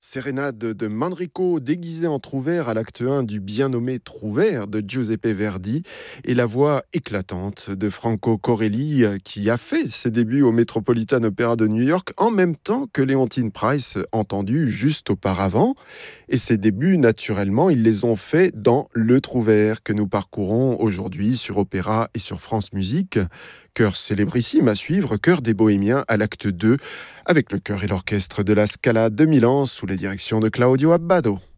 Sérénade de Manrico déguisé en Trouvère à l'acte 1 du bien nommé Trouvère de Giuseppe Verdi et la voix éclatante de Franco Corelli qui a fait ses débuts au Metropolitan Opera de New York en même temps que Leontine Price entendu juste auparavant. Et ses débuts, naturellement, ils les ont fait dans Le Trouvère que nous parcourons aujourd'hui sur Opéra et sur France Musique. Chœur célébrissime à suivre, chœur des Bohémiens à l'acte 2 avec le chœur et l'orchestre de la Scala de Milan sous la direction de Claudio Abbado.